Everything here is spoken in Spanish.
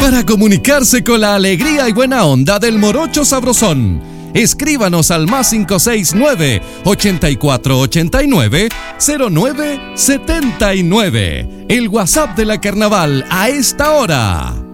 para comunicarse con la alegría y buena onda del Morocho Sabrosón. Escríbanos al +569 8489 0979. El WhatsApp de la Carnaval a esta hora.